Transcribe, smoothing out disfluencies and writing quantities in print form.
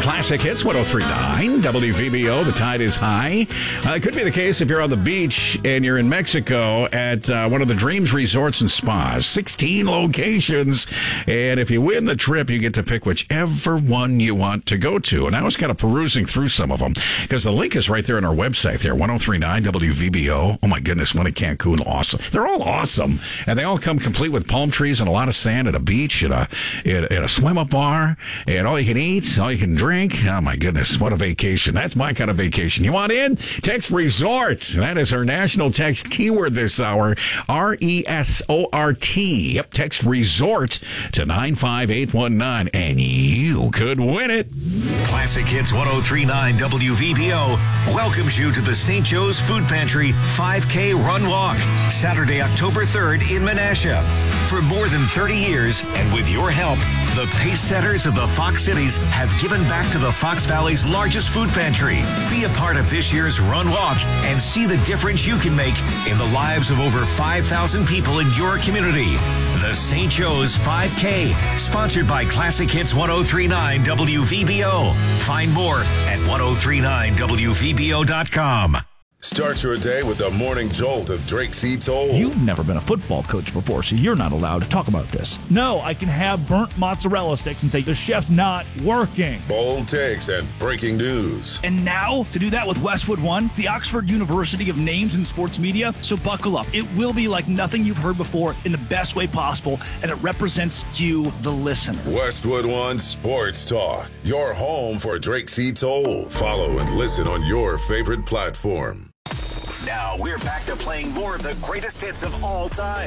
Classic Hits 103.9 WVBO. The tide is high. It could be the case if you're on the beach and you're in Mexico at one of the Dreams Resorts and Spas. 16 locations. And if you win the trip, you get to pick whichever one you want to go to. And I was kind of perusing through some of them because the link is right there on our website there, 103.9 WVBO. Oh, my goodness, one in Cancun. Awesome. They're all awesome. And they all come complete with palm trees and a lot of sand at a beach and a swim-up bar and all you can eat, all you can drink. Oh, my goodness, what a vacation. That's my kind of vacation. You want in? Text RESORT. That is our national text keyword this hour, RESORT. Yep, text RESORT to 95819, and you could win it. Classic Hits 103.9 WVBO welcomes you to the St. Joe's Food Pantry 5K Run Walk, Saturday, October 3rd in Menasha. For more than 30 years, and with your help, the pace setters of the Fox Cities have given back to the Fox Valley's largest food pantry. Be a part of this year's Run Walk and see the difference you can make in the lives of over 5,000 people in your community. The St. Joe's 5K, sponsored by Classic Hits 103.9 WVBO. Find more at 1039WVBO.com. Start your day with the morning jolt of Drake C. Toll. You've never been a football coach before, so you're not allowed to talk about this. No, I can have burnt mozzarella sticks and say the chef's not working. Bold takes and breaking news. And now, to do that with Westwood One, the Oxford University of Names in Sports Media. So buckle up. It will be like nothing you've heard before in the best way possible, and it represents you, the listener. Westwood One Sports Talk, your home for Drake C. Toll. Follow and listen on your favorite platform. Now we're back to playing more of the greatest hits of all time.